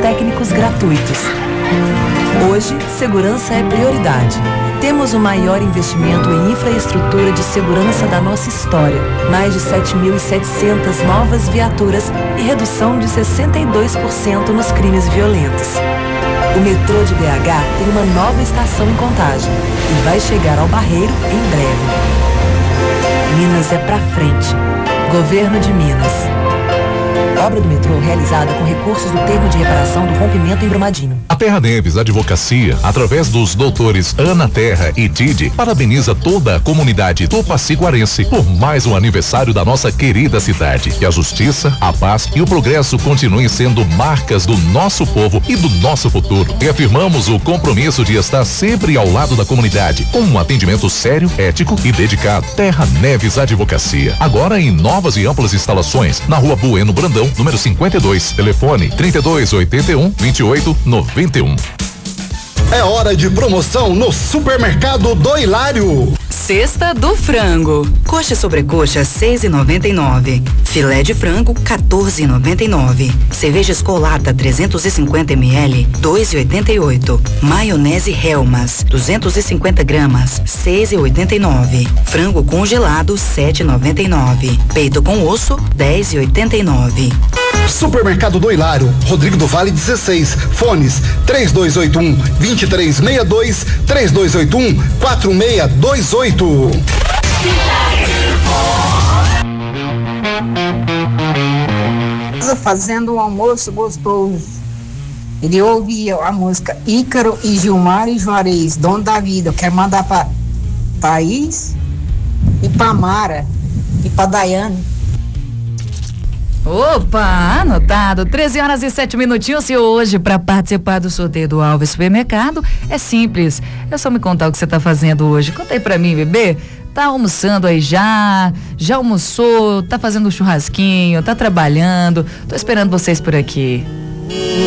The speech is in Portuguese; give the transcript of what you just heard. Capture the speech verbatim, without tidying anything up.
técnicos gratuitos. Hoje, segurança é prioridade. Temos o maior investimento em infraestrutura de segurança da nossa história. Mais de sete mil e setecentas novas viaturas e redução de sessenta e dois por cento nos crimes violentos. O metrô de B H tem uma nova estação em Contagem e vai chegar ao Barreiro em breve. Minas é pra frente. Governo de Minas. Obra do metrô realizada com recursos do termo de reparação do rompimento em Brumadinho. A Terra Neves Advocacia, através dos doutores Ana Terra e Didi, parabeniza toda a comunidade tupaciguarense por mais um aniversário da nossa querida cidade. Que a justiça, a paz e o progresso continuem sendo marcas do nosso povo e do nosso futuro. Reafirmamos o compromisso de estar sempre ao lado da comunidade, com um atendimento sério, ético e dedicado. Terra Neves Advocacia, agora em novas e amplas instalações, na Rua Bueno Brandão, número cinquenta e dois, telefone trinta e dois, oitenta e um, vinte e oito, noventa e um. É hora de promoção no Supermercado do Hilário. Cesta do frango. Coxa e sobrecoxa seis e noventa e nove. Filé de frango quatorze e noventa e nove. Cerveja Escolata trezentos e cinquenta mililitros dois e oitenta e oito. Maionese Helmas duzentos e cinquenta gramas seis e oitenta e nove. Frango congelado sete e noventa e nove. Peito com osso dez e oitenta e nove. Supermercado do Hilário, Rodrigo do Vale dezesseis, fones três dois oito um, dois três seis dois, três dois oito um, quatro seis dois oito. Fazendo um almoço gostoso. Ele ouvia a música Ícaro e Gilmar e Juarez, dono da vida. Eu quero mandar pra Thaís e pra Mara e pra Daiane. Opa, anotado. treze horas e sete minutinhos. E hoje, para participar do sorteio do Alves Supermercado, é simples. É só me contar o que você tá fazendo hoje. Conta aí pra mim, bebê. Tá almoçando aí já? Já almoçou? Tá fazendo um churrasquinho? Tá trabalhando? Tô esperando vocês por aqui.